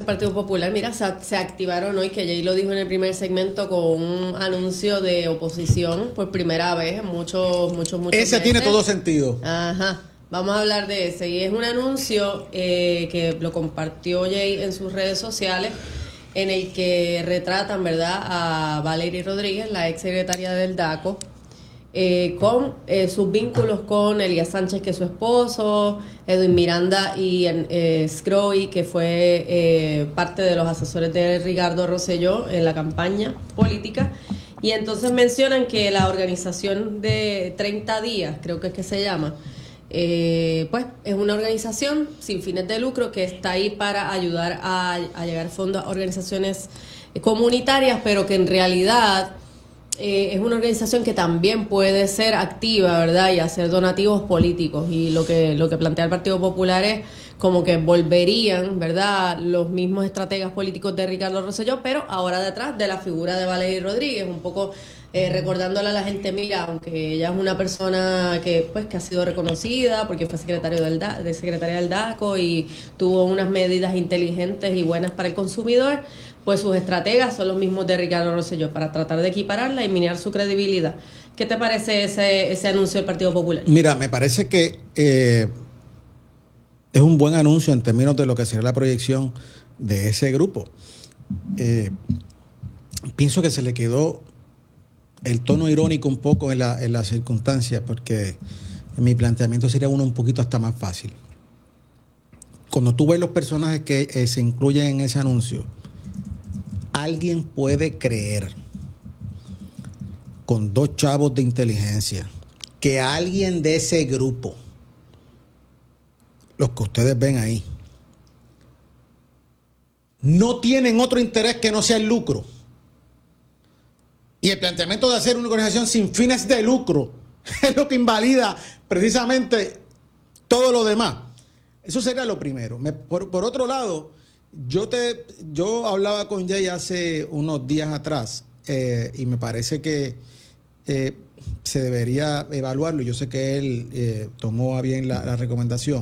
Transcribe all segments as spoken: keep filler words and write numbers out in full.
Partido Popular. Mira, se, se activaron hoy, que Jay lo dijo en el primer segmento, con un anuncio de oposición por primera vez en muchos, muchos, muchos Ese meses. tiene todo sentido. Ajá. Vamos a hablar de ese. Y es un anuncio eh, que lo compartió Jay en sus redes sociales, en el que retratan, ¿verdad?, a Valery Rodríguez, la ex secretaria del DACO, eh, con eh, sus vínculos con Elías Sánchez, que es su esposo, Edwin Miranda y eh, Scroy, que fue eh, parte de los asesores de Ricardo Rosselló en la campaña política. Y entonces mencionan que la organización de treinta días, creo que es que se llama, Eh, pues es una organización sin fines de lucro que está ahí para ayudar a, a llegar fondos a organizaciones comunitarias, pero que en realidad eh, es una organización que también puede ser activa, ¿verdad?, y hacer donativos políticos. Y lo que lo que plantea el Partido Popular es como que volverían, ¿verdad?, los mismos estrategas políticos de Ricardo Rosselló, pero ahora detrás de la figura de Valery Rodríguez, un poco Eh, recordándole a la gente, mira, aunque ella es una persona que pues que ha sido reconocida porque fue secretario del D A, de secretaria del DACO y tuvo unas medidas inteligentes y buenas para el consumidor, pues sus estrategas son los mismos de Ricardo Rosselló, para tratar de equipararla y minar su credibilidad. ¿Qué te parece ese, ese anuncio del Partido Popular? Mira, me parece que eh, es un buen anuncio en términos de lo que será la proyección de ese grupo. Eh, pienso que se le quedó el tono irónico un poco en la, en las circunstancias, porque en mi planteamiento sería uno un poquito hasta más fácil. Cuando tú ves los personajes que eh, se incluyen en ese anuncio, alguien puede creer, con dos chavos de inteligencia, que alguien de ese grupo, los que ustedes ven ahí, no tienen otro interés que no sea el lucro. Y el planteamiento de hacer una organización sin fines de lucro es lo que invalida precisamente todo lo demás. Eso sería lo primero. Me, por, por otro lado, yo te yo hablaba con Jay hace unos días atrás eh, y me parece que eh, se debería evaluarlo. Yo sé que él eh, tomó a bien la, la recomendación.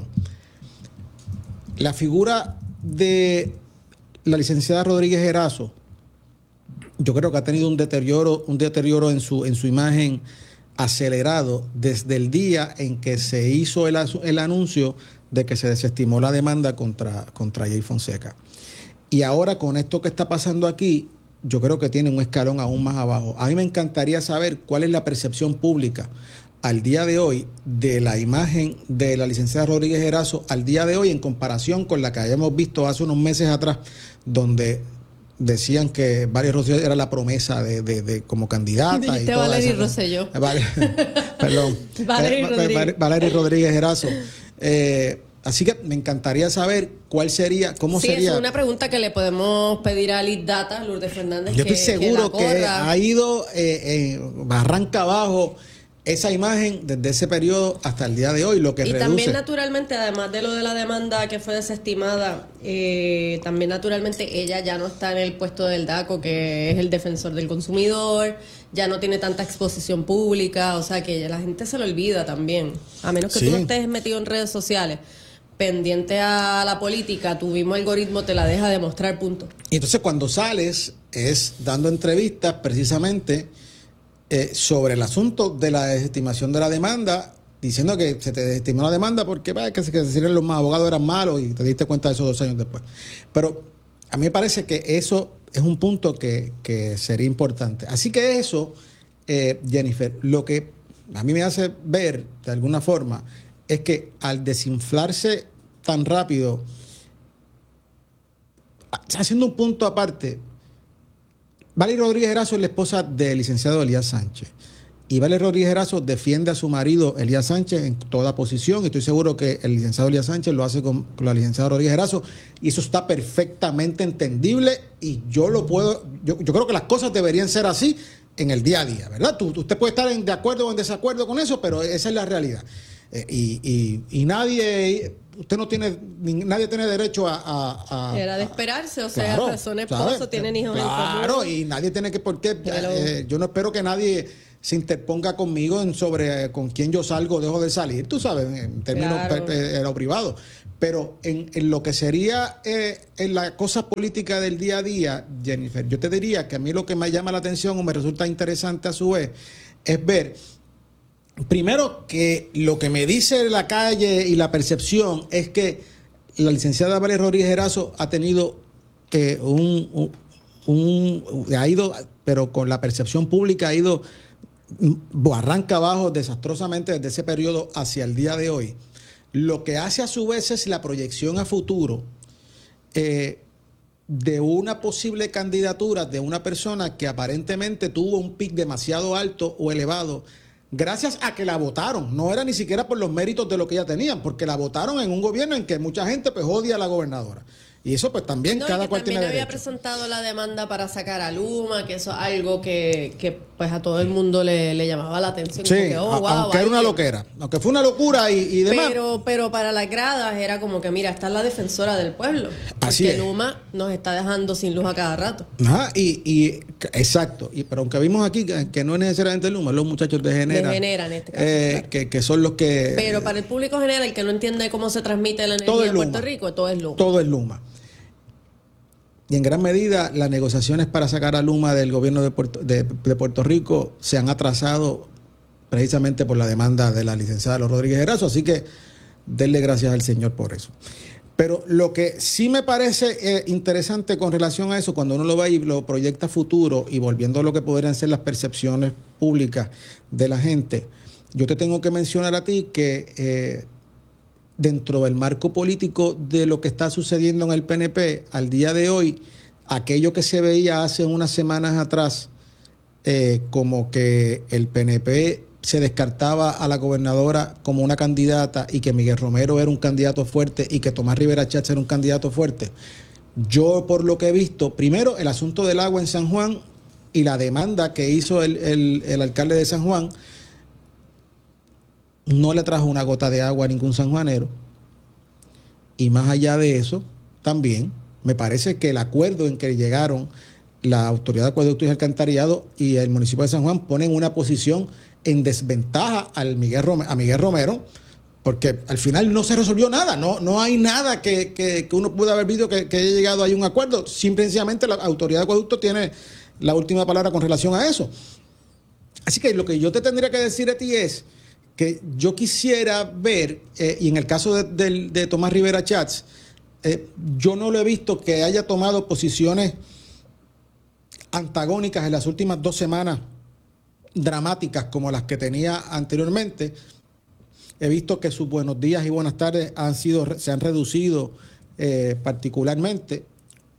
La figura de la licenciada Rodríguez Erazo, yo creo que ha tenido un deterioro, un deterioro en su, en su imagen acelerado desde el día en que se hizo el, el anuncio de que se desestimó la demanda contra, contra Jay Fonseca. Y ahora con esto que está pasando aquí, yo creo que tiene un escalón aún más abajo. A mí me encantaría saber cuál es la percepción pública al día de hoy de la imagen de la licenciada Rodríguez Erazo al día de hoy en comparación con la que habíamos visto hace unos meses atrás, donde decían que Valery Rosselló era la promesa de, de, de como candidata. Dijiste y toda Valery esa, Rosselló. Vale, perdón. Valery Rodríguez. Valery Rodríguez Erazo. Eh, así que me encantaría saber cuál sería, cómo sí, sería. Es una pregunta que le podemos pedir a Liz Data, Lourdes Fernández. Yo que, estoy seguro que, que ha ido eh, eh, barranca abajo esa imagen desde ese periodo hasta el día de hoy, lo que y reduce. también naturalmente, además de lo de la demanda que fue desestimada, eh, también naturalmente ella ya no está en el puesto del DACO, que es el defensor del consumidor, ya no tiene tanta exposición pública, o sea que la gente se lo olvida también, a menos que sí. tú no estés metido en redes sociales, pendiente a la política, tu mismo algoritmo te la deja demostrar, punto. Y entonces cuando sales es dando entrevistas precisamente Eh, sobre el asunto de la desestimación de la demanda, diciendo que se te desestimó la demanda porque bah, que, que decir los abogados eran malos y te diste cuenta de eso dos años después. Pero a mí me parece que eso es un punto que, que sería importante. Así que eso, eh, Jennifer, lo que a mí me hace ver de alguna forma es que al desinflarse tan rápido, haciendo un punto aparte, Valery Rodríguez Erazo es la esposa del licenciado Elías Sánchez. Y Valery Rodríguez Erazo defiende a su marido Elías Sánchez en toda posición. Y estoy seguro que el licenciado Elías Sánchez lo hace con, con la licenciada Rodríguez Erazo. Y eso está perfectamente entendible. Y yo lo puedo. Yo, yo creo que las cosas deberían ser así en el día a día, ¿verdad? Tú, usted puede estar en, de acuerdo o en desacuerdo con eso, pero esa es la realidad. Eh, y, y, y nadie. Usted no tiene, nadie tiene derecho a... a, a Era de esperarse, o sea, claro, son esposos, ¿sabes? tienen hijos claro, en común. Claro, y nadie tiene que, ¿por qué? Eh, yo no espero que nadie se interponga conmigo en sobre con quién yo salgo o dejo de salir, tú sabes, en términos claro. de lo privado. Pero en, en lo que sería eh, en la cosa política del día a día, Jennifer, yo te diría que a mí lo que me llama la atención o me resulta interesante a su vez es ver, primero, que lo que me dice la calle y la percepción es que la licenciada Valeria Rodríguez Erazo ha tenido eh, un, un, un... ha ido, pero con la percepción pública ha ido barranca abajo desastrosamente desde ese periodo hacia el día de hoy. Lo que hace a su vez es la proyección a futuro eh, de una posible candidatura de una persona que aparentemente tuvo un pic demasiado alto o elevado gracias a que la votaron. No era ni siquiera por los méritos de lo que ella tenían, porque la votaron en un gobierno en que mucha gente pues odia a la gobernadora. Y eso pues también no, cada cual tiene derecho. También había presentado la demanda para sacar a Luma, que eso es algo que, que pues a todo el mundo le, le llamaba la atención. Sí, como que, oh, wow, aunque era una loquera, aunque fue una locura y, y demás. Pero, pero para las gradas era como que, mira, esta es la defensora del pueblo. Así porque es. Luma nos está dejando sin luz a cada rato. Ajá, y, y exacto. Y, pero aunque vimos aquí que, que no es necesariamente Luma, los muchachos de Genera. De Genera en este caso. Eh, claro. que, que son los que... Pero para el público general, el que no entiende cómo se transmite la energía en Puerto Rico, todo es Luma. Todo es Luma. Y en gran medida las negociaciones para sacar a Luma del gobierno de Puerto, de, de Puerto Rico se han atrasado precisamente por la demanda de la licenciada Rodríguez Erazo, así que denle gracias al Señor por eso. Pero lo que sí me parece eh, interesante con relación a eso, cuando uno lo ve y lo proyecta a futuro y volviendo a lo que podrían ser las percepciones públicas de la gente, yo te tengo que mencionar a ti que eh, dentro del marco político de lo que está sucediendo en el P N P, al día de hoy, aquello que se veía hace unas semanas atrás, eh, como que el P N P se descartaba a la gobernadora como una candidata y que Miguel Romero era un candidato fuerte y que Tomás Rivera Chatz era un candidato fuerte. Yo, por lo que he visto, primero el asunto del agua en San Juan y la demanda que hizo el, el, el alcalde de San Juan, no le trajo una gota de agua a ningún sanjuanero. Y más allá de eso, también me parece que el acuerdo en que llegaron la Autoridad de Acueductos y Alcantarillado y el municipio de San Juan ponen una posición en desventaja al Miguel Romero, a Miguel Romero, porque al final no se resolvió nada, no, no hay nada que, que, que uno pueda haber visto que, que haya llegado a un acuerdo. Simplemente la Autoridad de Acueductos tiene la última palabra con relación a eso. Así que lo que yo te tendría que decir a ti es que yo quisiera ver, eh, y en el caso de, de, de Tomás Rivera Chatz, eh, yo no lo he visto que haya tomado posiciones antagónicas en las últimas dos semanas dramáticas como las que tenía anteriormente. He visto que sus buenos días y buenas tardes han sido, se han reducido eh, particularmente.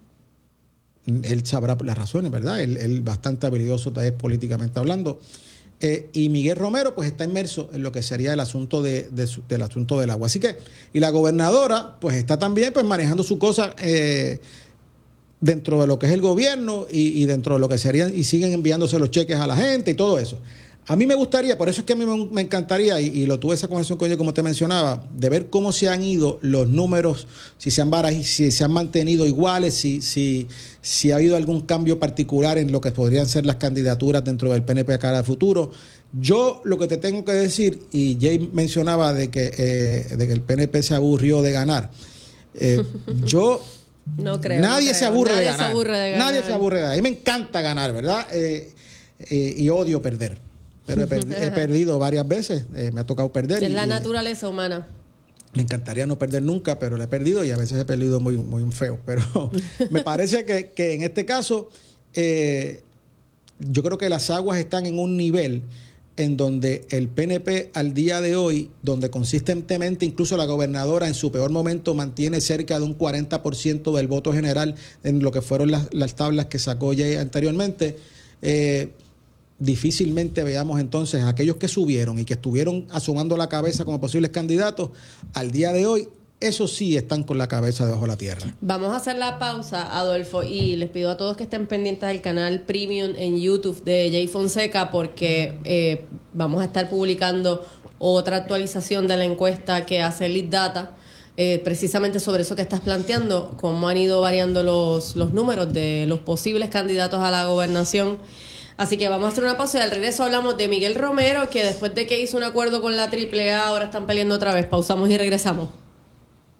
Él sabrá las razones, ¿verdad? Él, él bastante habilidoso es políticamente hablando. Eh, y Miguel Romero pues está inmerso en lo que sería el asunto de, de su, del asunto del agua. Así que, y la gobernadora pues está también pues manejando su cosa eh, dentro de lo que es el gobierno y, y dentro de lo que serían, y siguen enviándose los cheques a la gente y todo eso. A mí me gustaría, por eso es que a mí me, me encantaría, y, y lo tuve esa conversación con ella como te mencionaba, de ver cómo se han ido los números, si se han barajado, si se han mantenido iguales, si, si, si ha habido algún cambio particular en lo que podrían ser las candidaturas dentro del P N P a cara al futuro. Yo lo que te tengo que decir, y Jay mencionaba de que, eh, de que el P N P se aburrió de ganar. Eh, yo... No creo. Nadie, no se, creo. aburre Nadie de ganar. se aburre de ganar. Nadie se aburre de ganar. A mí me encanta ganar, ¿verdad? Eh, eh, y odio perder. Pero he, per he perdido varias veces. Eh, me ha tocado perder. Es y, la y naturaleza humana. Me encantaría no perder nunca, pero la he perdido y a veces he perdido muy, muy feo. Pero me parece que, que en este caso, eh, yo creo que las aguas están en un nivel en donde el P N P al día de hoy, donde consistentemente incluso la gobernadora en su peor momento mantiene cerca de un cuarenta por ciento del voto general en lo que fueron las, las tablas que sacó ya anteriormente, eh, difícilmente veamos entonces a aquellos que subieron y que estuvieron asomando la cabeza como posibles candidatos, al día de hoy, esos sí están con la cabeza debajo de la tierra. Vamos a hacer la pausa, Adolfo, y les pido a todos que estén pendientes del canal Premium en YouTube de Jay Fonseca, porque eh, vamos a estar publicando otra actualización de la encuesta que hace Lead Data, eh, precisamente sobre eso que estás planteando, cómo han ido variando los, los números de los posibles candidatos a la gobernación. Así que vamos a hacer una pausa y al regreso hablamos de Miguel Romero, que después de que hizo un acuerdo con la triple A, ahora están peleando otra vez. Pausamos y regresamos.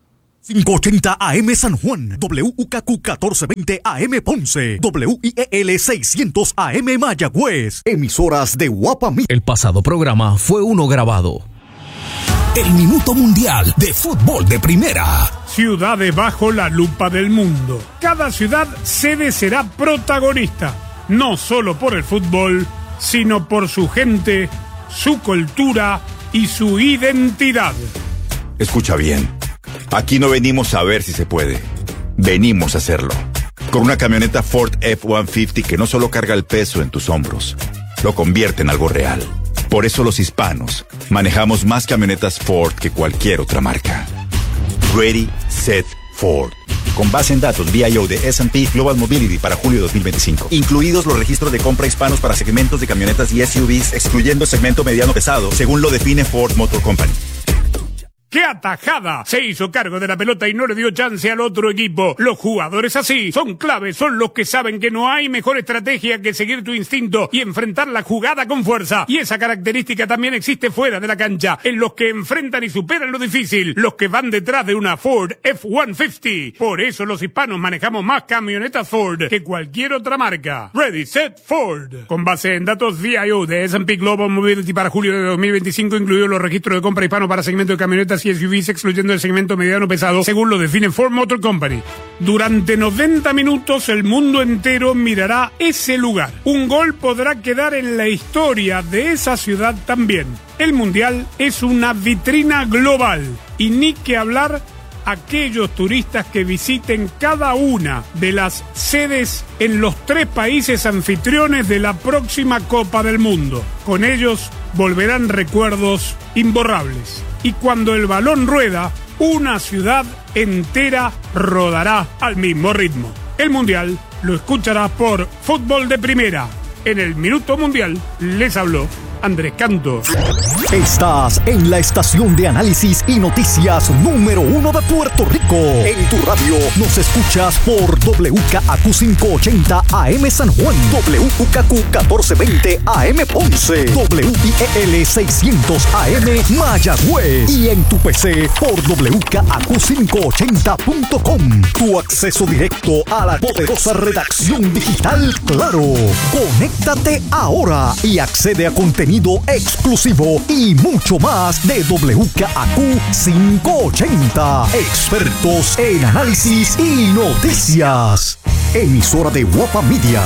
quinientos ochenta A M San Juan, W U K Q catorce veinte A M Ponce, W I E L seiscientos A M Mayagüez. Emisoras de Guapa Media. El pasado programa fue uno grabado. El Minuto Mundial de Fútbol de Primera. Ciudades bajo la lupa del mundo. Cada ciudad sede será protagonista, no solo por el fútbol, sino por su gente, su cultura y su identidad. Escucha bien. Aquí no venimos a ver si se puede. Venimos a hacerlo. Con una camioneta Ford F ciento cincuenta que no solo carga el peso en tus hombros, lo convierte en algo real. Por eso los hispanos manejamos más camionetas Ford que cualquier otra marca. Ready, Set, Ford. Con base en datos V I O de S and P Global Mobility para julio de dos mil veinticinco. Incluidos los registros de compra hispanos para segmentos de camionetas y S U Vs, excluyendo el segmento mediano pesado, según lo define Ford Motor Company. ¡Qué atajada! Se hizo cargo de la pelota y no le dio chance al otro equipo. Los jugadores así son claves, son los que saben que no hay mejor estrategia que seguir tu instinto y enfrentar la jugada con fuerza. Y esa característica también existe fuera de la cancha, en los que enfrentan y superan lo difícil, los que van detrás de una Ford F ciento cincuenta. Por eso los hispanos manejamos más camionetas Ford que cualquier otra marca. Ready, Set, Ford. Con base en datos V I O de S and P Global Mobility para julio de dos mil veinticinco, incluidos los registros de compra hispano para segmento de camionetas y S U Vs, excluyendo el segmento mediano pesado, según lo define Ford Motor Company. Durante noventa minutos el mundo entero mirará ese lugar. Un gol podrá quedar en la historia de esa ciudad también. El Mundial es una vitrina global y ni que hablar aquellos turistas que visiten cada una de las sedes en los tres países anfitriones de la próxima Copa del Mundo. Con ellos volverán recuerdos imborrables. Y cuando el balón rueda, una ciudad entera rodará al mismo ritmo. El Mundial lo escucharás por Fútbol de Primera. En el Minuto Mundial les habló Andrés Canto. Estás en la estación de análisis y noticias número uno de Puerto Rico. En tu radio nos escuchas por W K Q quinientos ochenta A M San Juan, W U K Q catorce veinte A M Ponce, W I E L seiscientos A M Mayagüez y en tu P C por W K Q quinientos ochenta punto com. Tu acceso directo a la poderosa redacción digital Claro. Conéctate ahora y accede a contenido exclusivo y mucho más de W K Q quinientos ochenta. Expertos en análisis y noticias. Emisora de Guapa Media.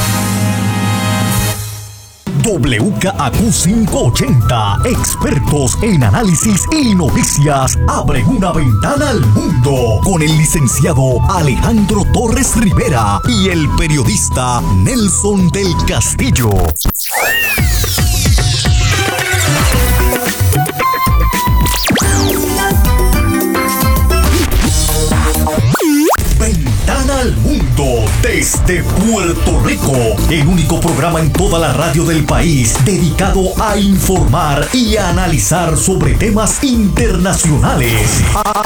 W K Q quinientos ochenta, expertos en análisis y noticias, abren una ventana al mundo con el licenciado Alejandro Torres Rivera y el periodista Nelson del Castillo. Ventana al mundo desde Puerto Rico, el único programa en toda la radio del país dedicado a informar y a analizar sobre temas internacionales.